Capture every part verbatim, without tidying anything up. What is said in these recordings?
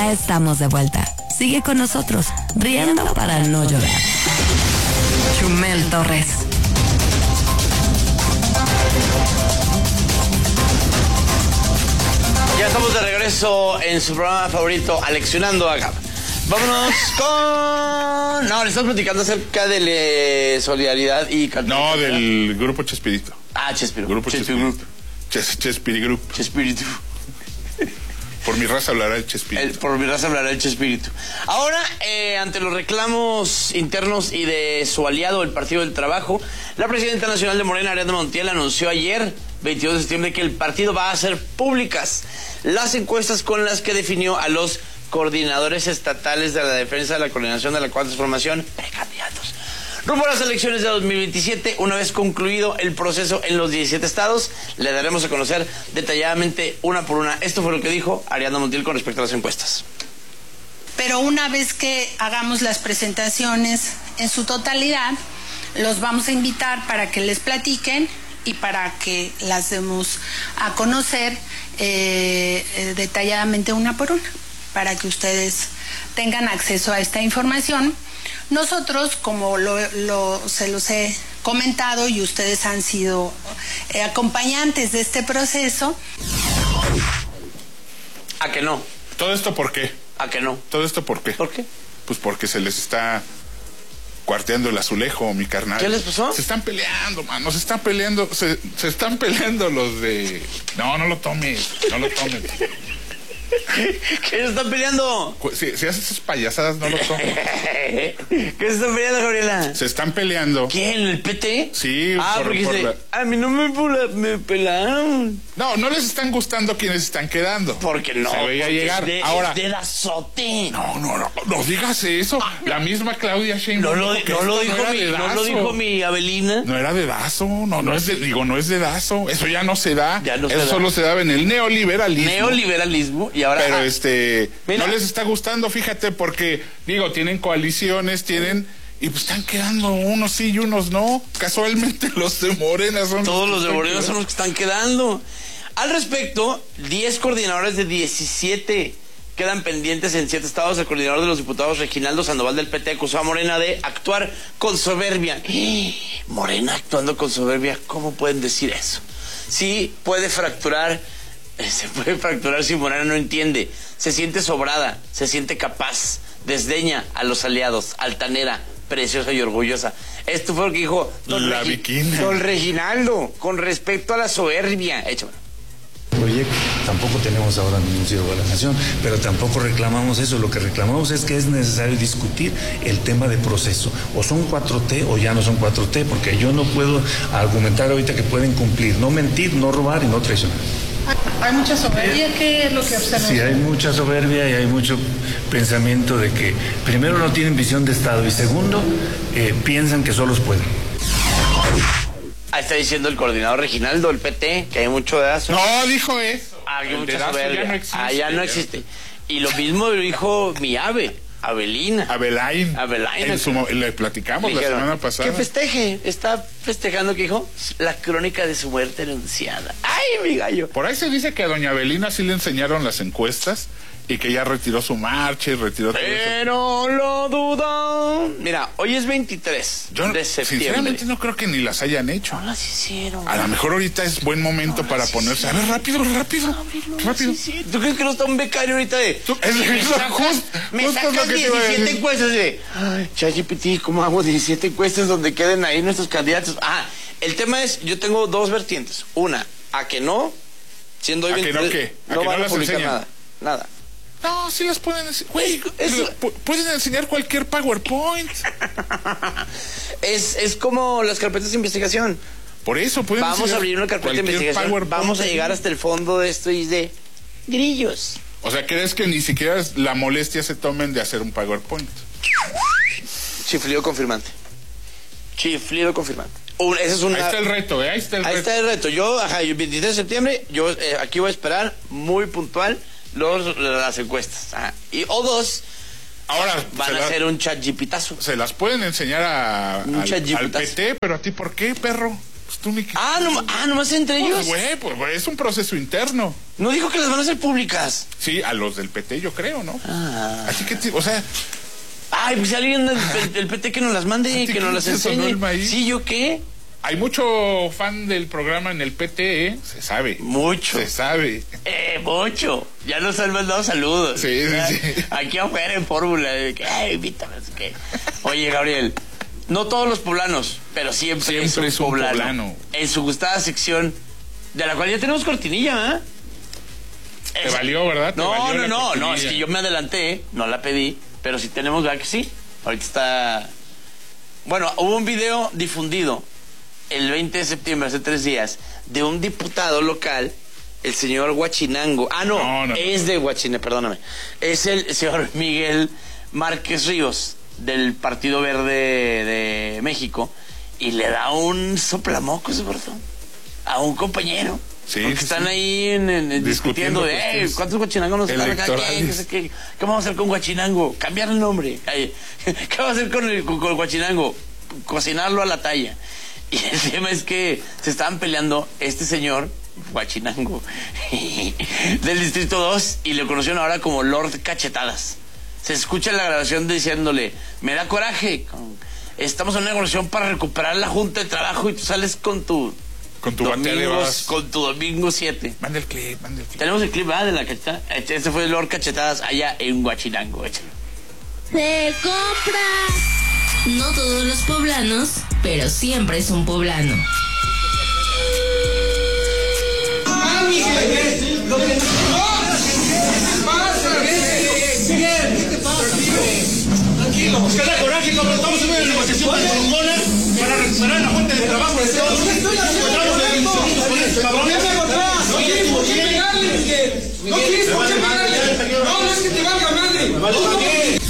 Ya estamos de vuelta. Sigue con nosotros, riendo para no llorar. Chumel Torres. Ya estamos de regreso en su programa favorito, Aleccionando a Gab. Vámonos con... No, le estamos platicando acerca de la solidaridad y... No, del grupo Chespirito. Ah, Chespirito. Grupo Chespirito. Ches, Chespiri Group. Chespirito. Por mi raza hablará el Chespirito. El, por mi raza hablará el Chespirito. Ahora, eh, ante los reclamos internos y de su aliado, el Partido del Trabajo, la presidenta nacional de Morena, Ariadna Montiel, anunció ayer, veintidós de septiembre, que el partido va a hacer públicas las encuestas con las que definió a los coordinadores estatales de la defensa de la coordinación de la cuarta transformación, precandidatos. Rumbo a las elecciones de dos mil veintisiete, una vez concluido el proceso en los diecisiete estados, le daremos a conocer detalladamente una por una. Esto fue lo que dijo Ariadna Montiel con respecto a las encuestas. Pero una vez que hagamos las presentaciones en su totalidad, los vamos a invitar para que les platiquen y para que las demos a conocer eh, eh, detalladamente una por una, para que ustedes tengan acceso a esta información. Nosotros, como lo, lo, se los he comentado y ustedes han sido eh, acompañantes de este proceso. ¿A que no? ¿Todo esto por qué? ¿A que no? ¿Todo esto por qué? ¿Por qué? Pues porque se les está cuarteando el azulejo, mi carnal. ¿Qué les pasó? Se están peleando, mano, se están peleando, se, se están peleando los de... No, no lo tomes, no lo tomes. ¿Qué se están peleando? Si, si haces esas payasadas, no lo tomes. ¿Qué se están peleando, Gabriela? Se están peleando. ¿Quién? ¿El P T? Sí. Ah, por, porque por se... la... a mí no me, me pelaron. No, no les están gustando quienes están quedando. Porque no. Se veía porque llegar. Es de, Ahora. Es de dazote. No, no, no, no digas eso. La misma Claudia Sheinbaum. No lo, dijo que no lo esto dijo no mi, era no lo dijo mi Abelina. No era dedazo, no, no es de, digo, no es dedazo. Eso ya no se da. Ya no eso se da. solo se daba en el neoliberalismo. Neoliberalismo y ahora. Pero ah, este, mira. no les está gustando, fíjate, porque digo, tienen coaliciones, tienen y pues están quedando unos sí y unos no. Casualmente los de Morena son todos los, los de Morena son los que están quedando. Al respecto, diez coordinadores de diecisiete quedan pendientes en siete estados. El coordinador de los diputados, Reginaldo Sandoval del P T, acusó a Morena de actuar con soberbia. Morena actuando con soberbia, ¿cómo pueden decir eso? Sí, puede fracturar, se puede fracturar si Morena no entiende. Se siente sobrada, se siente capaz, desdeña a los aliados, altanera, preciosa y orgullosa. Esto fue lo que dijo don, la Regi don Reginaldo con respecto a la soberbia. Échame. Proyecto. Tampoco tenemos ahora ningún ciego de la nación, pero tampoco reclamamos eso. Lo que reclamamos es que es necesario discutir el tema de proceso. O son cuatro T o ya no son cuatro T, porque yo no puedo argumentar ahorita que pueden cumplir, no mentir, no robar y no traicionar. ¿Hay mucha soberbia? ¿Qué es lo que observan? Sí, hay mucha soberbia y hay mucho pensamiento de que primero no tienen visión de Estado y segundo eh, piensan que solos pueden. Ahí está diciendo el coordinador Reginaldo del P T que hay mucho dedazo. No, dijo eso. Ah, hay El mucha dedazo soberbia. ya no existe. Ah, ya no existe. Y lo mismo lo dijo mi ave, Abelina. Abelain. Abelain. En su, le platicamos Dijeron, la semana pasada. que festeje. Está festejando, que dijo, la crónica de su muerte anunciada. ¡Ay, mi gallo! Por ahí se dice que a doña Abelina sí le enseñaron las encuestas y que ya retiró su marcha y retiró todo eso. Pero lo dudo. Mira, hoy es veintitrés Yo, de septiembre. sinceramente, no creo que ni las hayan hecho. No las hicieron. A lo mejor ahorita es buen momento no para ponerse. A ver, rápido, rápido. No, no rápido. Sí, ¿tú crees que no está un becario ahorita de... Tú, es, me es, sacas, just, me justo sacas lo que te iba a diecisiete decir. encuestas de... Ay, ChatGPT, ¿cómo hago diecisiete encuestas donde queden ahí nuestros candidatos? Ah, el tema es, yo tengo dos vertientes. Una, a que no, siendo hoy ¿A que veintitrés, no qué? ¿A no que no van a las publicar enseñan? nada. Nada. No, sí las pueden enseñar. Güey, Eso- pueden enseñar cualquier PowerPoint. es, es como las carpetas de investigación. Por eso pueden Vamos enseñar a abrir una carpeta de cualquier investigación. PowerPoint. Vamos a llegar hasta el fondo de esto y de grillos. O sea, ¿crees que ni siquiera la molestia se tomen de hacer un PowerPoint? Chiflido confirmante. Chiflido confirmante. Un, ese es una... Ahí está el reto, ¿eh? Ahí está el Ahí reto. está el reto. Yo, ajá, el veintitrés de septiembre, yo eh, aquí voy a esperar muy puntual los, las encuestas. Ajá. Y o dos, Ahora, van se a la- hacer un chat jipitazo. se las pueden enseñar a, Un al, chat al jipitazo. P T, pero a ti, ¿por qué, perro? Pues tú ni... Ah, no, ah, nomás entre ellos. Pues, güey, pues, güey, es un proceso interno. No dijo que las van a hacer públicas. Sí, a los del P T yo creo, ¿no? Ah. Así que, o sea... Ay, pues alguien del, del P T que nos las mande, que nos las enseñe. ¿Sí, yo qué? Hay mucho fan del programa en el P T, ¿eh? Se sabe. Mucho. Se sabe. Eh, mucho. Ya nos han mandado saludos. Sí, sí, sí. Aquí afuera en Fórmula. De que, ay, invítame. ¿Qué? Oye, Gabriel, no todos los poblanos, pero siempre, siempre es un, es un poblano, poblano. En su gustada sección, de la cual ya tenemos cortinilla, ¿eh? Te es... valió, ¿verdad? ¿Te no, valió no, la no, cortinilla? no, es que yo me adelanté, no la pedí, pero sí tenemos, ¿verdad que sí? Ahorita está... Bueno, hubo un video difundido el veinte de septiembre, hace tres días, de un diputado local, el señor Huachinango. Ah, no, no, no es no. de Huachinango, perdóname. Es el señor Miguel Márquez Ríos, del Partido Verde de México, y le da un soplamocos, gordo, a un compañero. Sí, porque sí, están sí. ahí en, en, discutiendo, discutiendo de eh, cuántos Huachinangos nos están acá. ¿Qué, qué, qué, ¿Qué vamos a hacer con Huachinango? Cambiar el nombre. Ay, ¿qué vamos a hacer con el, con, con el Huachinango? Cocinarlo a la talla. Y el tema es que se estaban peleando este señor, Huachinango, del Distrito dos, y le conocieron ahora como Lord Cachetadas. Se escucha en la grabación diciéndole, me da coraje, estamos en una negociación para recuperar la Junta de Trabajo y tú sales con tu... Con tu batea de babas. Con tu domingo siete. Manda el clip, manda el clip. Tenemos el clip, ¿verdad? De la cachetada. Este fue el Lord Cachetadas allá en Huachinango. Échalo. Se compra. No todos los poblanos, pero siempre es un poblano. Tranquilo, que da coraje, como estamos en una negociación para Corona, para recuperar la fuente de trabajo de todos. No quieres por qué pegarle, Miguel. No quieres por qué pegarle. No, no es que te valga madre.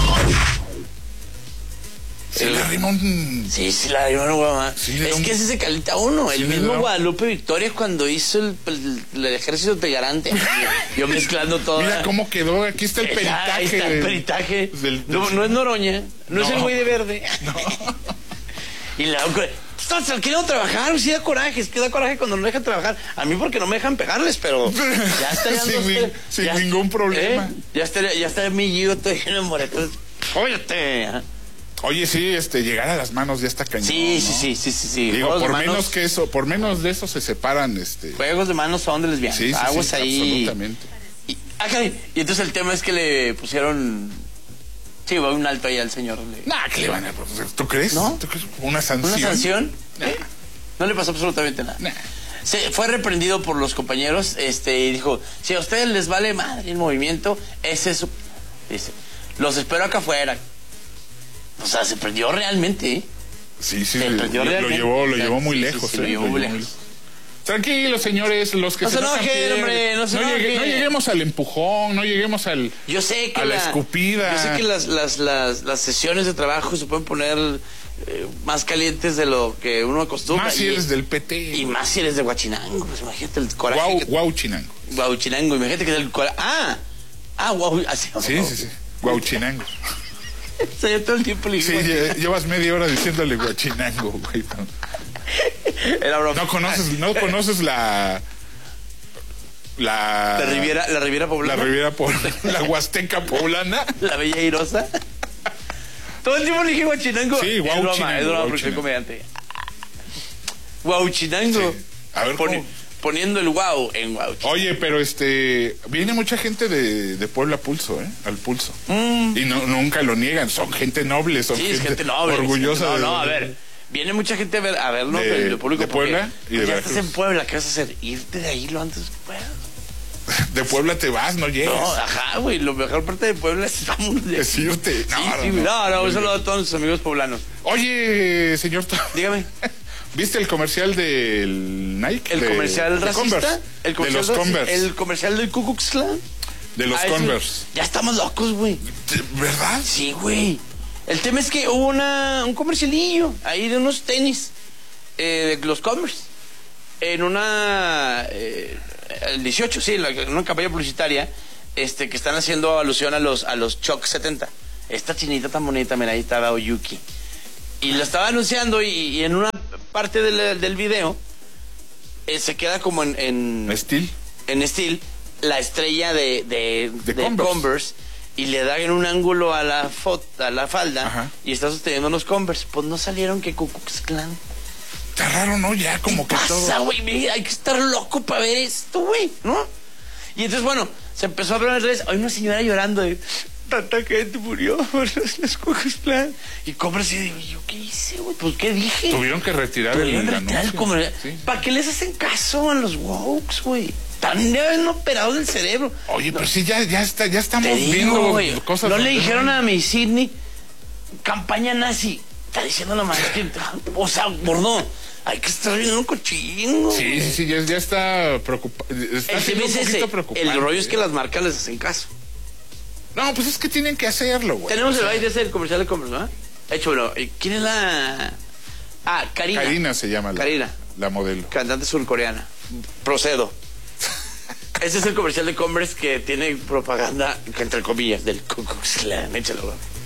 Se le arrimó un... Sí, sí, la arrimó un... Sí, es un... que ese se calienta uno. Sí, el mismo Guadalupe Victoria cuando hizo el, el, el ejército de garante. Yo mezclando todo. Mira cómo quedó. Aquí está el peritaje. Ahí está el peritaje. Del... No, no es Noroña. No, no es el güey de verde. No. Y la... Estás queriendo trabajar, sí da coraje, es que da coraje cuando no dejan trabajar. A mí porque no me dejan pegarles, pero ya está ya sin, no ni, sin ya, ningún problema. ¿eh? Ya está, ya está mi Gio todo lleno de moretos. Óyete. Oye, sí, este, llegar a las manos ya está cañón. Sí, ¿no? sí, sí, sí, sí, sí. Digo, por manos, menos que eso, por menos de eso se separan, este. Juegos de manos son de lesbianas. Sí, sí, Aguas sí, ahí. absolutamente. Y, okay. Y entonces el tema es que le pusieron. Sí, va un alto ahí al señor. Le... Nah, ¿qué le van a poner? ¿Tú crees? ¿No? ¿Tú crees? ¿Una sanción? ¿Una sanción? Nah. ¿Eh? No le pasó absolutamente nada. Nah. Se fue reprendido por los compañeros, este, y dijo, si a ustedes les vale madre el movimiento, ese es su... Dice, los espero acá afuera. O sea, se prendió realmente, ¿eh? Sí, sí, se lo, prendió lo, realmente. lo llevó, lo sí, llevó muy sí, lejos. Sí, sí, eh, lo llevó lo muy llevó lejos. Tranquilos, señores, los que no se, se enojen, hombre, no se no, llegue, no lleguemos al empujón, no lleguemos al yo sé que a la, la escupida. Yo sé que las, las, las, las sesiones de trabajo se pueden poner eh, más calientes de lo que uno acostumbra. Más si eres del P T. Y más si eres de Huachinango, pues imagínate el coraje. Guau, que... Guauchinango. Guauchinango, imagínate que es el coraje. Ah, ah, guau, así. Sí, sí, sí, Guauchinango. O sea, yo todo el tiempo le digo. Sí, llevas media hora diciéndole Guachinango, güey. Era broma. No conoces, no conoces la... La... La Riviera, la Riviera Poblana. La Riviera Poblana. La Huasteca Poblana. La Bella Airosa. Todo el tiempo le dije Guachinango. Sí, Guauchinango. Es broma, es broma porque soy comediante. Guauchinango. Sí. A ver, Poni, poniendo el guau en Guauchinango. Oye, pero este... Viene mucha gente de, de Puebla a pulso, ¿eh? Al pulso. Mm. Y no, nunca lo niegan. Son gente noble, son sí, gente, es gente noble. orgullosa. Gente, no, de, no, a ver... Viene mucha gente a ver, a verlo de, del público. De Puebla y de ya Veracruz. estás en Puebla, ¿qué vas a hacer? Irte de ahí lo antes que puedas. De Puebla te vas, no llegas. No, ajá, güey, lo mejor parte de Puebla es vamos de... Es irte. No, sí, no, sí, no, no, no, un saludo a todos nuestros amigos poblanos. Oye, señor... Dígame. ¿Viste el comercial del Nike? ¿El de, comercial de racista? Converse, ¿El comercial de los Converse. ¿El comercial del Ku Klux Klan? De los ah, Converse. Ya estamos locos, güey. ¿Verdad? Sí, güey. El tema es que hubo una, un comercialillo ahí de unos tenis eh, de los Converse en una eh, el dieciocho, sí, en una campaña publicitaria este que están haciendo alusión a los a los Chuck setenta. Esta chinita tan bonita, mira, ahí estaba Oyuki y lo estaba anunciando y, y en una parte del, del video eh, se queda como en... en Steel. En Steel, la estrella de, de, De de Converse. Converse, y le dan en un ángulo a la foto, a la falda, Ajá. y está sosteniendo unos Converse. Pues no salieron que Ku Klux Klan. Está raro, ¿no? Ya como que ¿Qué todo. pasa, güey? Mira, hay que estar loco para ver esto, güey, ¿no? Y entonces, bueno, se empezó a hablar en redes. Hay una señora llorando de... Tanta gente murió por los, los Ku Klux Klan. Y Converse, y digo, ¿yo qué hice, güey? Pues, ¿qué dije? Tuvieron que retirar Tuvieron el que retirar el anuncio. comercial. Sí. ¿Para qué les hacen caso a los wokes, güey? Están bien operados del cerebro. Oye, pero sí, ya, ya, está, ya estamos Te digo, viendo güey, cosas. no le dijeron a mi Sidney campaña nazi. Está diciendo la madre que, o sea, gordo, hay que estar viendo un cochino. Sí, sí, sí, ya, ya está preocupado. Está El siendo un tema es poquito ese, preocupante. el rollo es que las marcas les hacen caso. No, pues es que tienen que hacerlo, güey. Tenemos O sea, el baile de ese comercial de Converse, ¿verdad? Hecho, bro. ¿Quién es la...? Ah, Karina. Karina se llama la, Karina, la modelo. cantante surcoreana. Procedo. Ese es el comercial de Converse que tiene propaganda, que entre comillas, del Ku Klux Klan. Échalo, bro.